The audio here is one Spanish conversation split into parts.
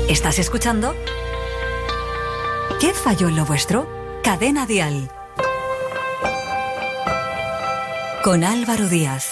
¿Estás escuchando? ¿Qué falló en lo vuestro? Cadena Dial. Con Álvaro Díaz.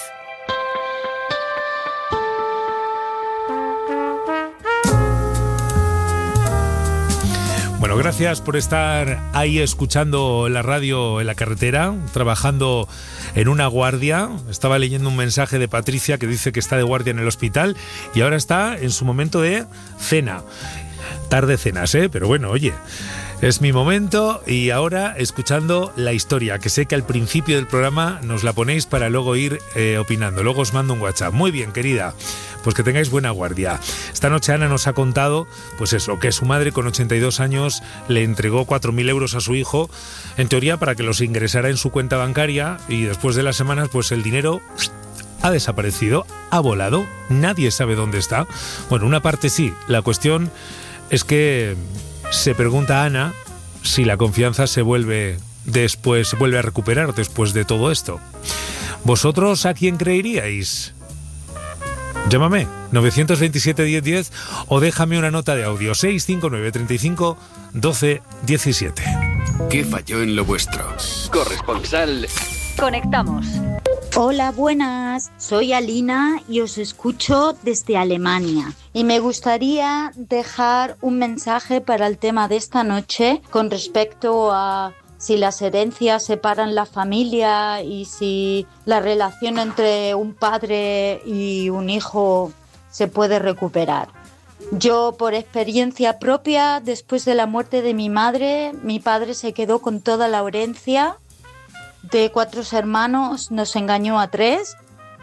Bueno, gracias por estar ahí escuchando la radio en la carretera, trabajando en una guardia. Estaba leyendo un mensaje de Patricia que dice que está de guardia en el hospital y ahora está en su momento de cena. Tarde cenas, pero bueno, oye, es mi momento y ahora escuchando la historia, que sé que al principio del programa nos la ponéis para luego ir opinando. Luego os mando un WhatsApp. Muy bien, querida. Pues que tengáis buena guardia. Esta noche Ana nos ha contado, pues eso, que su madre con 82 años le entregó 4.000 euros a su hijo, en teoría para que los ingresara en su cuenta bancaria, y después de las semanas, pues el dinero ha desaparecido, ha volado, nadie sabe dónde está. Bueno, una parte sí, la cuestión es que se pregunta Ana si la confianza se vuelve a recuperar después de todo esto. ¿Vosotros a quién creeríais? Llámame 927 1010 o déjame una nota de audio 659 35 12 17. ¿Qué falló en lo vuestro? Corresponsal. Conectamos. Hola, buenas. Soy Alina y os escucho desde Alemania. Y me gustaría dejar un mensaje para el tema de esta noche con respecto a si las herencias separan la familia y si la relación entre un padre y un hijo se puede recuperar. Yo, por experiencia propia, después de la muerte de mi madre, mi padre se quedó con toda la herencia. De 4 hermanos nos engañó a 3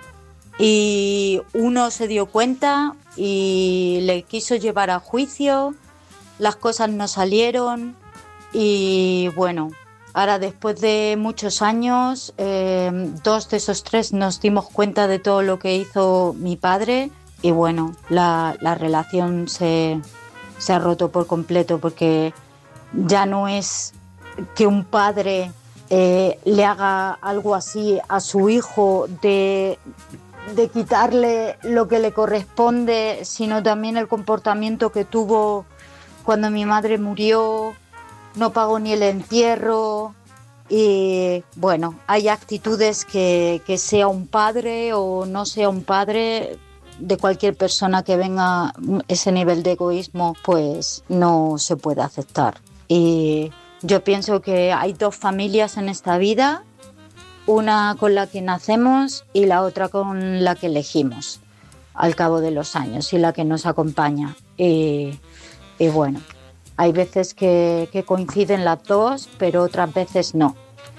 y uno se dio cuenta y le quiso llevar a juicio. Las cosas no salieron y bueno, ahora después de muchos años, 2 de esos 3 nos dimos cuenta de todo lo que hizo mi padre y bueno, la relación se ha roto por completo, porque ya no es que un padre le haga algo así a su hijo de quitarle lo que le corresponde, sino también el comportamiento que tuvo cuando mi madre murió. No pagó ni el entierro y bueno, hay actitudes que sea un padre o no sea un padre, de cualquier persona que venga ese nivel de egoísmo, pues no se puede aceptar. Y yo pienso que hay 2 familias en esta vida, una con la que nacemos y la otra con la que elegimos al cabo de los años y la que nos acompaña. Y bueno, hay veces que coinciden las 2, pero otras veces no.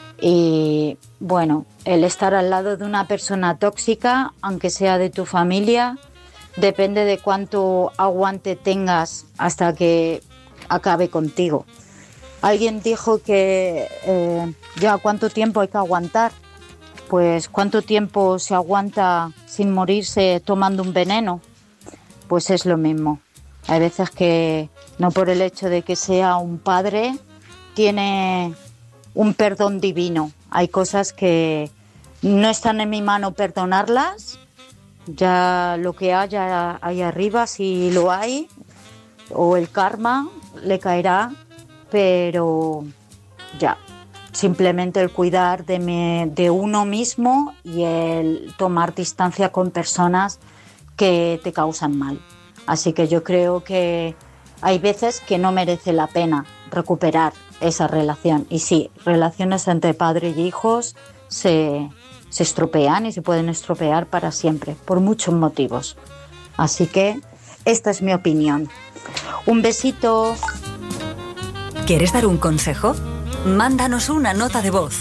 Y bueno, el estar al lado de una persona tóxica, aunque sea de tu familia, depende de cuánto aguante tengas hasta que acabe contigo. Alguien dijo que ya cuánto tiempo hay que aguantar. Pues cuánto tiempo se aguanta sin morirse tomando un veneno. Pues es lo mismo. Hay veces que no por el hecho de que sea un padre tiene un perdón divino. Hay cosas que no están en mi mano perdonarlas. Ya lo que haya ahí arriba, si lo hay, o el karma le caerá, pero ya, simplemente el cuidar de uno mismo y el tomar distancia con personas que te causan mal. Así que yo creo que hay veces que no merece la pena recuperar esa relación. Y sí, relaciones entre padre y hijos se estropean y se pueden estropear para siempre, por muchos motivos. Así que esta es mi opinión. Un besito. ¿Quieres dar un consejo? Mándanos una nota de voz.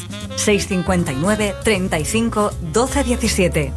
659 35 12 17.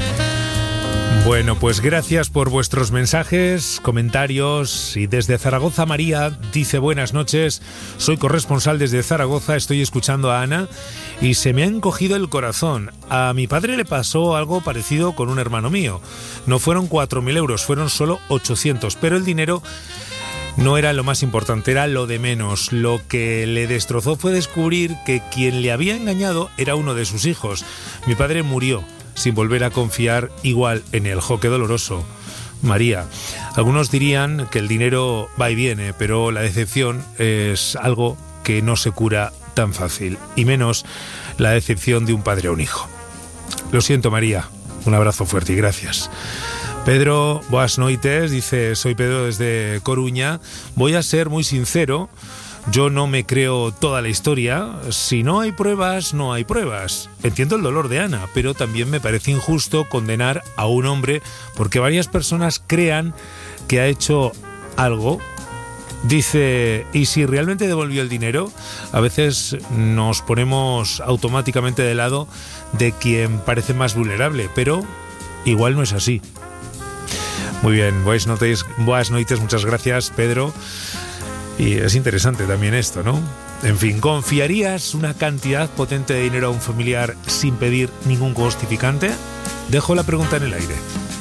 Bueno, pues gracias por vuestros mensajes, comentarios. Y desde Zaragoza, María dice: buenas noches, soy corresponsal desde Zaragoza, estoy escuchando a Ana y se me ha encogido el corazón. A mi padre le pasó algo parecido con un hermano mío. No fueron 4.000 euros, fueron solo 800, pero el dinero no era lo más importante, era lo de menos. Lo que le destrozó fue descubrir que quien le había engañado era uno de sus hijos. Mi padre murió sin volver a confiar igual en él. ¡Jo, qué doloroso! María. Algunos dirían que el dinero va y viene, pero la decepción es algo que no se cura tan fácil, y menos la decepción de un padre a un hijo. Lo siento, María. Un abrazo fuerte y gracias. Pedro, boas noites, dice, soy Pedro desde Coruña. Voy a ser muy sincero, yo no me creo toda la historia. Si no hay pruebas, no hay pruebas. Entiendo el dolor de Ana, pero también me parece injusto condenar a un hombre porque varias personas crean que ha hecho algo. Dice, ¿y si realmente devolvió el dinero? A veces nos ponemos automáticamente de lado de quien parece más vulnerable, pero igual no es así. Muy bien, boas noites, muchas gracias, Pedro. Y es interesante también esto, ¿no? En fin, ¿confiarías una cantidad potente de dinero a un familiar sin pedir ningún justificante? Dejo la pregunta en el aire.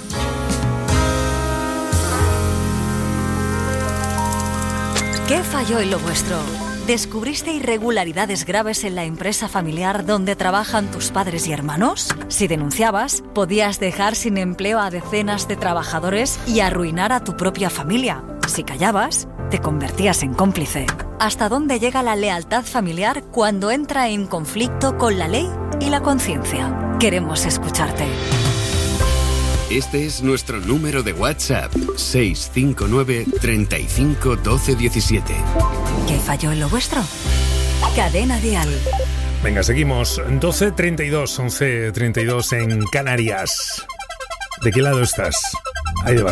¿Qué falló en lo vuestro? ¿Descubriste irregularidades graves en la empresa familiar donde trabajan tus padres y hermanos? Si denunciabas, podías dejar sin empleo a decenas de trabajadores y arruinar a tu propia familia. Si callabas, te convertías en cómplice. ¿Hasta dónde llega la lealtad familiar cuando entra en conflicto con la ley y la conciencia? Queremos escucharte. Este es nuestro número de WhatsApp, 659 35 12 17. ¿Qué falló en lo vuestro? Cadena Dial. Venga, seguimos. 12:32, 11:32 en Canarias. ¿De qué lado estás? Ahí va.